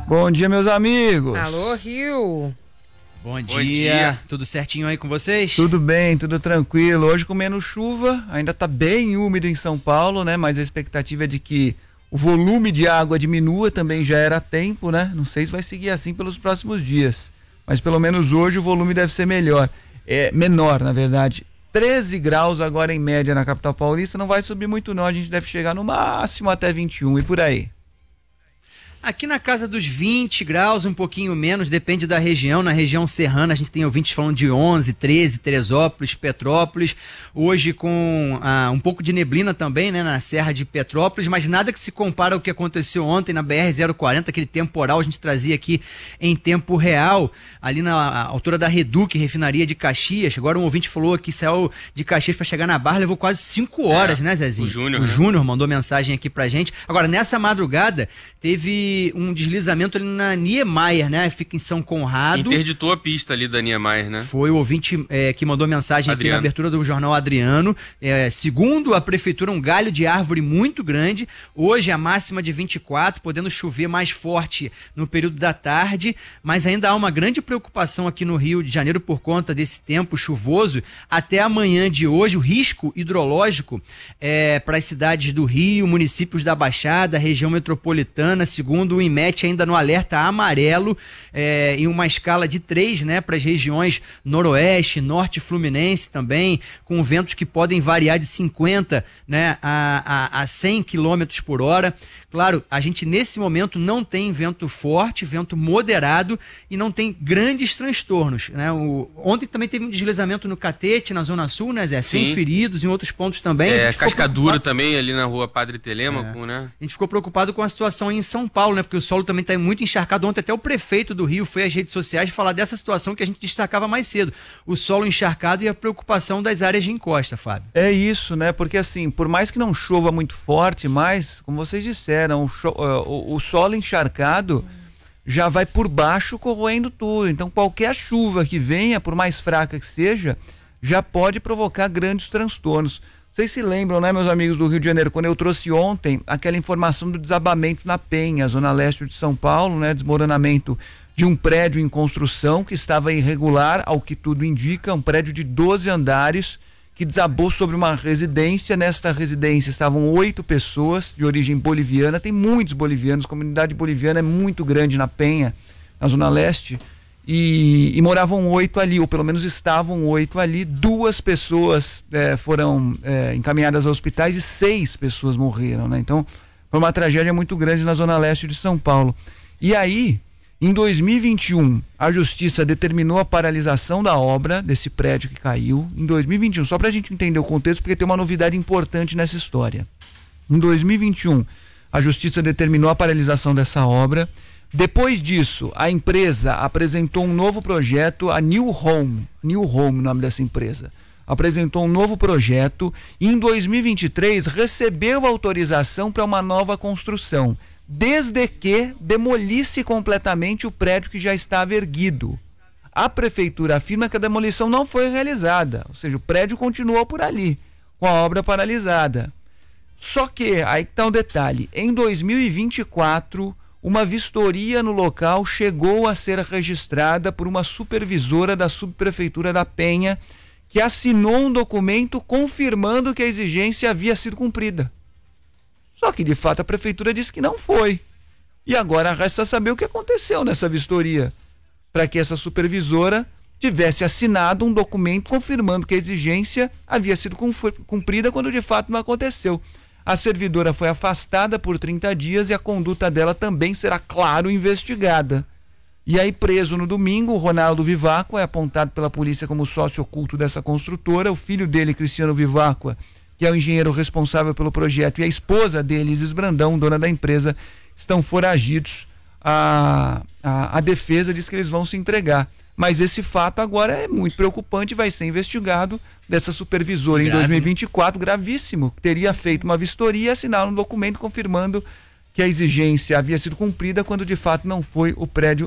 Bom dia, meus amigos. Alô, Rio. Bom dia, tudo certinho aí com vocês? Tudo bem, tudo tranquilo. Hoje com menos chuva, ainda tá bem úmido em São Paulo, né? Mas a expectativa é de que o volume de água diminua, também já era tempo, né? Não sei se vai seguir assim pelos próximos dias, mas pelo menos hoje o volume deve ser menor, na verdade. 13 graus agora em média na capital paulista, não vai subir muito não, a gente deve chegar no máximo até 21 e por aí. Aqui na casa dos 20 graus, um pouquinho menos, depende da região. Na região serrana a gente tem ouvintes falando de 11, 13, Teresópolis, Petrópolis. Hoje com um pouco de neblina também, né, na Serra de Petrópolis, mas nada que se compara ao que aconteceu ontem na BR-040, aquele temporal a gente trazia aqui em tempo real, ali na altura da Reduc, refinaria de Caxias. Agora um ouvinte falou que saiu de Caxias para chegar na Barra, levou quase 5 horas, né, Zezinho? O Júnior mandou mensagem aqui pra gente. Agora, nessa madrugada, teve um deslizamento ali na Niemeyer, né? Fica em São Conrado. Interditou a pista ali da Niemeyer, né? Foi o ouvinte que mandou mensagem aqui na abertura do jornal Adriano. Segundo a prefeitura, um galho de árvore muito grande. Hoje a máxima de 24, podendo chover mais forte no período da tarde, mas ainda há uma grande preocupação aqui no Rio de Janeiro por conta desse tempo chuvoso. Até amanhã de hoje, o risco hidrológico para as cidades do Rio, municípios da Baixada, região metropolitana, segundo o IMET, ainda no alerta amarelo, em uma escala de 3, né, para as regiões noroeste, norte fluminense também, com ventos que podem variar de 50, né, a 100 km por hora. Claro, a gente nesse momento não tem vento forte, vento moderado e não tem grandes transtornos, né? Ontem também teve um deslizamento no Catete, na Zona Sul, né, Zé? Sem feridos, em outros pontos também. Cascadura também, ali na rua Padre Telêmaco, né? A gente ficou preocupado com a situação aí em São Paulo, né? Porque o solo também está muito encharcado. Ontem até o prefeito do Rio foi às redes sociais falar dessa situação que a gente destacava mais cedo. O solo encharcado e a preocupação das áreas de encosta, Fábio. É isso, né? Porque assim, por mais que não chova muito forte, mas, como vocês disseram, o solo encharcado já vai por baixo corroendo tudo. Então qualquer chuva que venha, por mais fraca que seja, já pode provocar grandes transtornos. Vocês se lembram, né, meus amigos do Rio de Janeiro, quando eu trouxe ontem aquela informação do desabamento na Penha, zona leste de São Paulo, né, desmoronamento de um prédio em construção que estava irregular, ao que tudo indica, um prédio de 12 andares que desabou sobre uma residência. Nesta residência estavam 8 pessoas de origem boliviana, tem muitos bolivianos, a comunidade boliviana é muito grande na Penha, na zona leste, e moravam 8 ali, ou pelo menos estavam 8 ali. 2 pessoas foram encaminhadas a hospitais e 6 pessoas morreram, né? Então foi uma tragédia muito grande na zona leste de São Paulo. E aí, em 2021, a justiça determinou a paralisação da obra desse prédio que caiu. Em 2021, só pra gente entender o contexto, porque tem uma novidade importante nessa história. Em 2021, a justiça determinou a paralisação dessa obra. Depois disso, a empresa apresentou um novo projeto, a New Home, o nome dessa empresa. Apresentou um novo projeto e em 2023 recebeu autorização para uma nova construção, desde que demolisse completamente o prédio que já estava erguido. A prefeitura afirma que a demolição não foi realizada, ou seja, o prédio continuou por ali, com a obra paralisada. Só que, aí está o detalhe, em 2024, uma vistoria no local chegou a ser registrada por uma supervisora da subprefeitura da Penha, que assinou um documento confirmando que a exigência havia sido cumprida. Só que, de fato, a prefeitura disse que não foi. E agora resta saber o que aconteceu nessa vistoria, para que essa supervisora tivesse assinado um documento confirmando que a exigência havia sido cumprida quando de fato não aconteceu. A servidora foi afastada por 30 dias e a conduta dela também será, claro, investigada. E aí, preso no domingo, o Ronaldo Vivacqua é apontado pela polícia como sócio oculto dessa construtora. O filho dele, Cristiano Vivacqua, que é o engenheiro responsável pelo projeto, e a esposa dele, Isis Brandão, dona da empresa, estão foragidos. A defesa diz que eles vão se entregar. Mas esse fato agora é muito preocupante e vai ser investigado. Dessa supervisora em 2024, gravíssimo, teria feito uma vistoria e assinado um documento confirmando que a exigência havia sido cumprida quando de fato não foi, o prédio